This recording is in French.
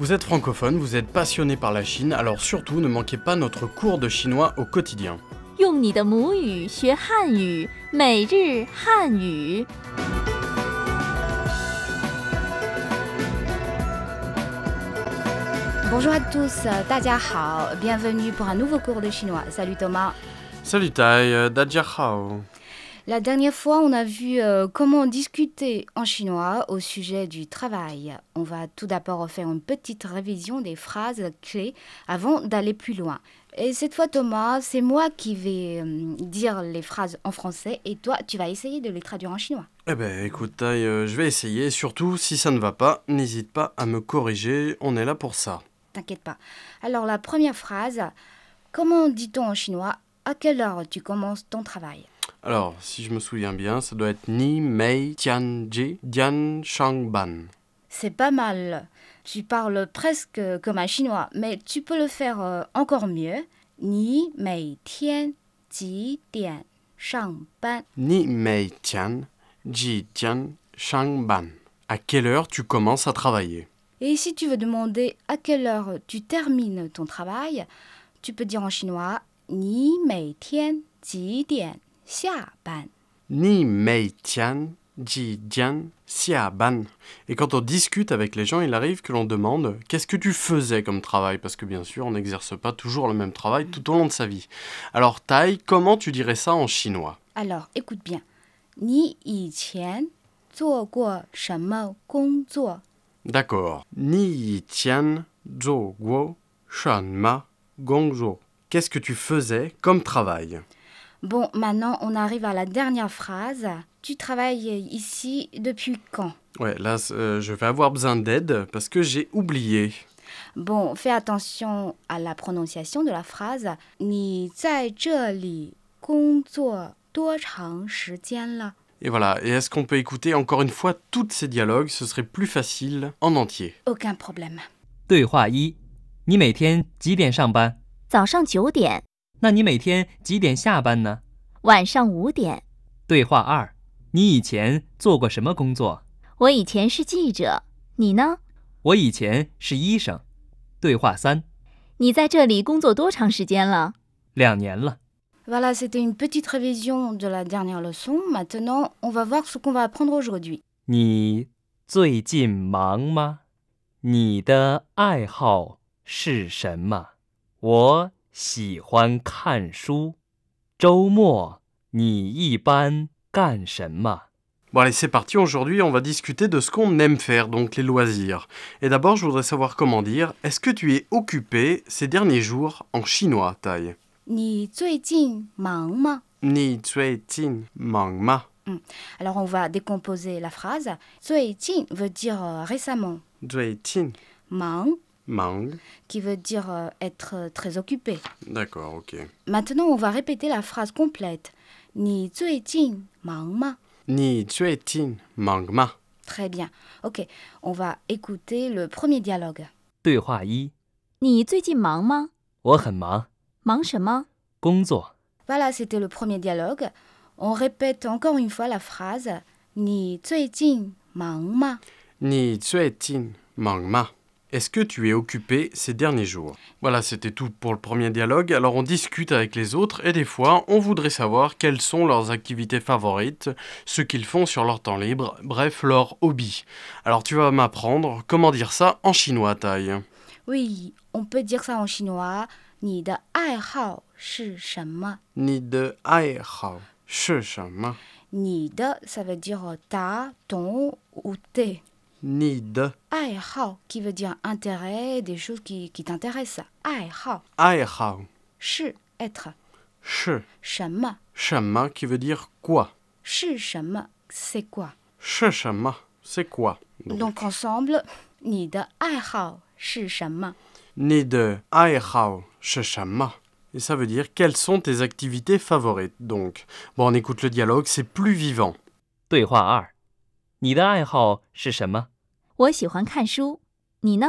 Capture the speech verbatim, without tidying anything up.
Vous êtes francophone, vous êtes passionné par la Chine, alors surtout ne manquez pas notre cours de chinois au quotidien. 用你的母语学汉语，每日汉语。 Bonjour à tous, 大家好 bienvenue pour un nouveau cours de chinois. Salut Thomas. Salut Tai, Dadia Hao. La dernière fois, on a vu euh, comment discuter en chinois au sujet du travail. On va tout d'abord faire une petite révision des phrases clés avant d'aller plus loin. Et cette fois, Thomas, c'est moi qui vais euh, dire les phrases en français et toi, tu vas essayer de les traduire en chinois. Eh ben écoute Tai, euh, je vais essayer, surtout si ça ne va pas, n'hésite pas à me corriger, on est là pour ça. T'inquiète pas. Alors, la première phrase, comment dit-on en chinois à quelle heure tu commences ton travail? Alors, si je me souviens bien, ça doit être Ni Mei Tian Ji Dian Shang Ban. C'est pas mal. Tu parles presque comme un chinois, mais tu peux le faire euh, encore mieux. Ni mei tian ji dian shang ban. Ni Mei Tian Ji Dian Shang Ban. À quelle heure tu commences à travailler? Et si tu veux demander à quelle heure tu termines ton travail, tu peux dire en chinois Ni mei tian ji dian xia ban. Ni Mei Tian Ji Dian Xia Ban. Et quand on discute avec les gens, il arrive que l'on demande « Qu'est-ce que tu faisais comme travail ?» Parce que bien sûr, on n'exerce pas toujours le même travail tout au long de sa vie. Alors Tai, comment tu dirais ça en chinois? Alors, écoute bien. Ni yi qian zuo guo shenme gongzuo? D'accord. Ni yi tian zhou guo shan ma gongzhou. Qu'est-ce que tu faisais comme travail? Bon, maintenant, on arrive à la dernière phrase. Tu travailles ici depuis quand? Ouais, là, euh, je vais avoir besoin d'aide parce que j'ai oublié. Bon, fais attention à la prononciation de la phrase. 你在这里工作多长时间了? Et voilà, et est-ce qu'on peut écouter encore une fois tous ces dialogues? Ce serait plus facile en entier. Aucun problème. 对话一：你每天几点上班？ 早上九点， 那你每天几点下班呢？ 晚上五点。 对话二：你以前做过什么工作？ 我以前是记者，你呢？ 我以前是医生。对话三： 你在这里工作多长时间了？ 两年了。 Voilà, c'était une petite révision de la dernière leçon. Maintenant, on va voir ce qu'on va apprendre aujourd'hui. 你最近忙吗？你的爱好是什么？我喜欢看书。周末你一般干什么？ Bon allez, c'est parti, aujourd'hui on va discuter de ce qu'on aime faire, donc les loisirs. Et d'abord, je voudrais savoir comment dire, est-ce que tu es occupé ces derniers jours en chinois, Tai? 你最近忙吗? Ni zui jin mang ma. Alors, on va décomposer la phrase. 最近 veut dire euh, récemment. Zui jin Mang mang. qui veut dire euh, être euh, très occupé. D'accord, ok. Maintenant, on va répéter la phrase complète. 你最近忙吗? Ni zui jin mang ma. Très bien. Ok, on va écouter le premier dialogue. 对话一： 你最近忙吗？ 我很忙， 忙什么？ 工作。 Voilà, c'était le premier dialogue. On répète encore une fois la phrase. 你最近忙吗? Ni zui jin mang ma. Est-ce que tu es occupé ces derniers jours? Voilà, c'était tout pour le premier dialogue. Alors on discute avec les autres et des fois, on voudrait savoir quelles sont leurs activités favorites, ce qu'ils font sur leur temps libre, bref, leur hobby. Alors tu vas m'apprendre comment dire ça en chinois, Tai. Oui, on peut dire ça en chinois. 你的爱好是什么? Ni de ai hao shi shenme. 你的 ça veut dire euh, ta, ton ou tes. Ni de 爱好 qui veut dire intérêt, des choses qui, qui t'intéressent. 爱好 ai hao 是 être. shi 什么 shenme qui veut dire quoi? 是什么 c'est quoi? Shi shenme, c'est quoi? Donc, Donc ensemble, 你的爱好是什么? Ni de ai hao shi shenme. Et ça veut dire quelles sont tes activités favorites. Donc, bon, on écoute le dialogue, c'est plus vivant. 对话二：你的爱好是什么？ 我喜欢看书，你呢？